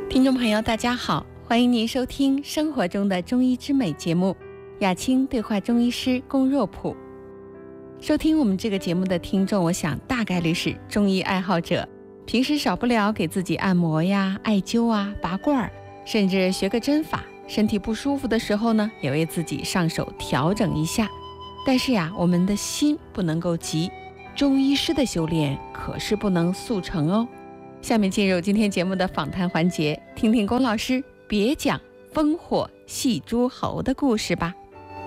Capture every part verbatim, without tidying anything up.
听众朋友大家好，欢迎您收听生活中的中医之美节目，雅青对话中医师龚若普。收听我们这个节目的听众，我想大概率是中医爱好者，平时少不了给自己按摩呀、艾灸啊、拔罐，甚至学个针法，身体不舒服的时候呢，也为自己上手调整一下。但是呀，我们的心不能够急，中医师的修炼可是不能速成哦。下面进入今天节目的访谈环节，听听龚老师别讲烽火戏诸侯的故事吧。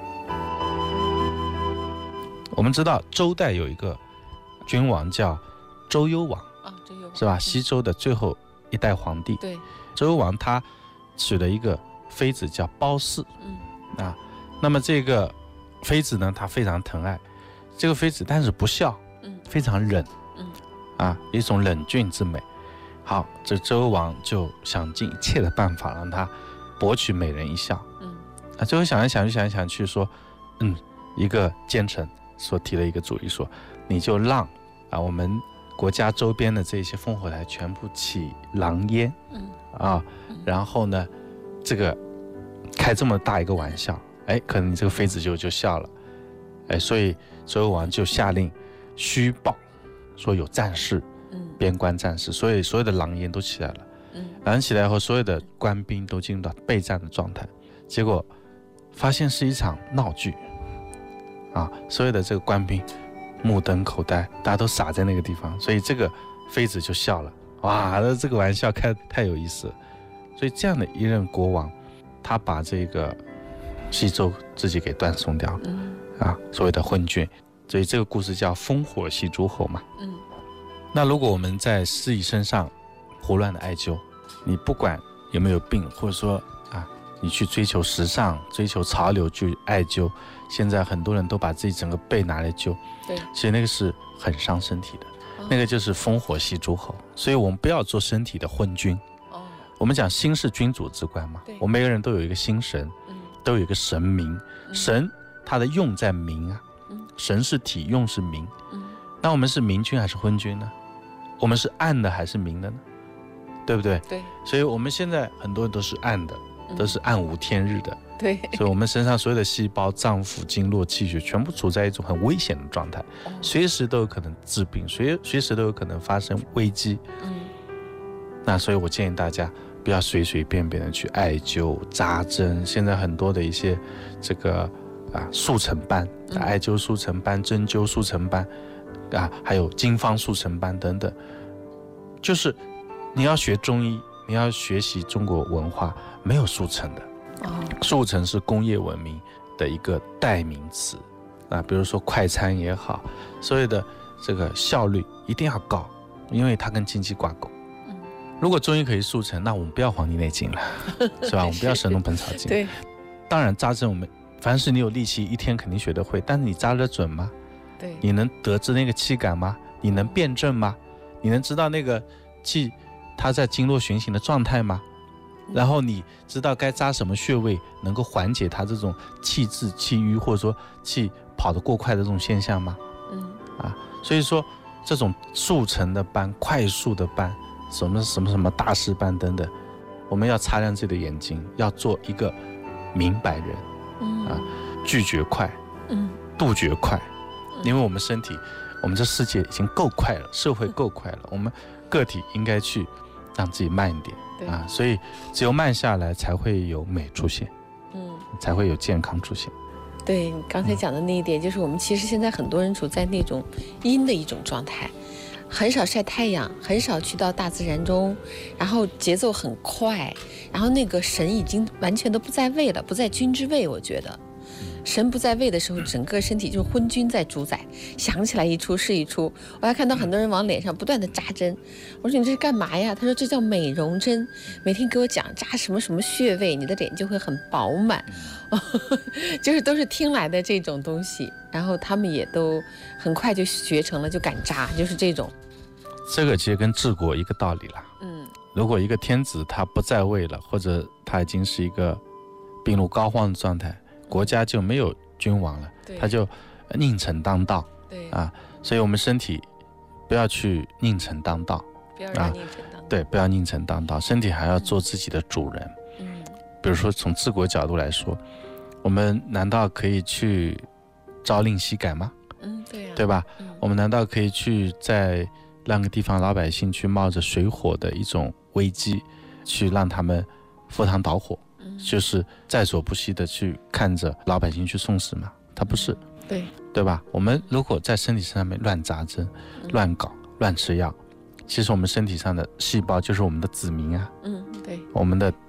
我们知道周代有一个君王叫周幽王， 哦、周幽王是吧？西周的最后一代皇帝。 对， 周幽王他娶了一个妃子叫褒姒， 嗯啊，那么这个妃子呢，他非常疼爱这个妃子，但是不孝， 嗯， 非常忍， 嗯， 啊，一种冷峻之美。好，这周幽王就想尽一切的办法让他博取美人一笑。 嗯， 啊，最后想来想去想来想去说，嗯，一个奸臣所提了一个主意说，你就让啊我们国家周边的这些烽火台全部起狼烟， 嗯啊，然后呢，这个开这么大一个玩笑，哎，可能你这个妃子就就笑了，哎，所以周幽王就下令虚报说有战事。边关战事，所以所有的狼烟都起来了。嗯，狼烟起来后，所有的官兵都进入到备战的状态。结果发现是一场闹剧，啊，所有的这个官兵目瞪口呆，大家都傻在那个地方。所以这个妃子就笑了，哇，这个玩笑开得太有意思了。所以这样的一任国王，他把这个西周自己给断送掉了，啊，所谓的昏君。所以这个故事叫烽火戏诸侯嘛。嗯。那如果我们在自己身上胡乱的艾灸，你不管有没有病，或者说啊，你去追求时尚、追求潮流去艾灸，现在很多人都把自己整个背拿来灸，对，其实那个是很伤身体的，哦、那个就是烽火戏诸侯。所以我们不要做身体的昏君。哦，我们讲心是君主之官嘛，我们每个人都有一个心神，嗯、都有一个神明，嗯、神它的用在明啊，嗯、神是体，用是明。嗯，那我们是明君还是昏君呢？我们是暗的还是明的呢？对不对？对。所以我们现在很多人都是暗的，嗯、都是暗无天日的。对。所以我们身上所有的细胞、脏腑、经络、气血，全部处在一种很危险的状态，哦、随时都有可能治病，随随时都有可能发生危机。嗯。那所以我建议大家不要随随便便的去艾灸、扎针。现在很多的一些这个啊速成班、嗯、艾灸速成班、针灸速成班。啊，还有经方速成班等等，就是你要学中医，你要学习中国文化，没有速成的。哦，速成是工业文明的一个代名词啊，比如说快餐也好，所有的这个效率一定要高，因为它跟经济挂钩。嗯，如果中医可以速成，那我们不要《黄帝内经》了，是吧？我们不要《神农本草经》。对，当然扎针，我们凡是你有力气，一天肯定学得会，但是你扎得准吗？对，你能得知那个气感吗？你能辩证吗？你能知道那个气它在经络循行的状态吗？然后你知道该扎什么穴位能够缓解它这种气滞、气瘀，或者说气跑得过快的这种现象吗？嗯，啊，所以说这种速成的班、快速的班，什么什么什么大师班等等，我们要擦亮自己的眼睛，要做一个明白人。嗯，啊，拒绝快，嗯，杜绝快。因为我们身体，我们这世界已经够快了，社会够快了，我们个体应该去让自己慢一点啊，所以只有慢下来，才会有美出现，嗯，才会有健康出现。 对，你刚才讲的那一点，就是我们其实现在很多人处在那种阴的一种状态，很少晒太阳，很少去到大自然中，然后节奏很快，然后那个神已经完全都不在位了，不在君之位，我觉得。神不在位的时候，整个身体就是昏君在主宰，想起来一出是一出。我还看到很多人往脸上不断的扎针，我说你这是干嘛呀？他说这叫美容针，每天给我讲扎什么什么穴位，你的脸就会很饱满，就是都是听来的这种东西，然后他们也都很快就学成了，就敢扎，就是这种。 这个其实跟治国一个道理啦。嗯，如果一个天子他不在位了，或者他已经是一个病入膏肓的状态，国家就没有君王了，他就佞臣当道。对啊，所以我们身体不要去佞臣当道， 不要让佞臣当道。 对，不要宁城当道，身体还要做自己的主人。 嗯， 比如说从治国角度来说，我们难道可以去朝令夕改吗？ 嗯，对呀、啊， 对吧？ 嗯、 我们难道可以去在让个地方老百姓去冒着水火的一种危机，去让他们赴汤蹈火， 嗯、 就是在所不惜的去看着老百姓去送死吗？他不是， 对对吧？我们如果在身体上面乱扎针、乱搞、乱吃药，其实我们身体上的细胞就是我们的子民啊， 嗯，对， 我们的